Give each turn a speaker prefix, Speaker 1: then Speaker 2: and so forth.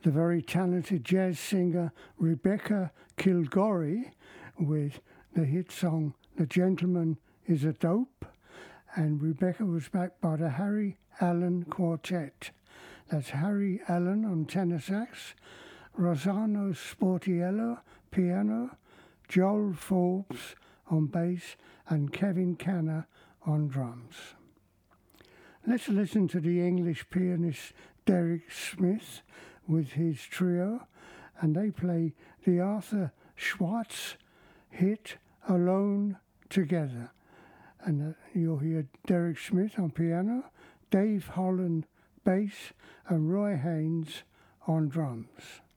Speaker 1: the very talented jazz singer Rebecca Kilgore with the hit song The Gentleman is a Dope, and Rebecca was backed by the Harry Allen Quartet. That's Harry Allen on tenor sax, Rossano Sportiello piano, Joel Forbes on bass, and Kevin Canner on drums. Let's listen to the English pianist Derek Smith with his trio, and they play the Arthur Schwartz hit Alone Together. And you'll hear Derek Smith on piano, Dave Holland bass, and Roy Haynes on drums.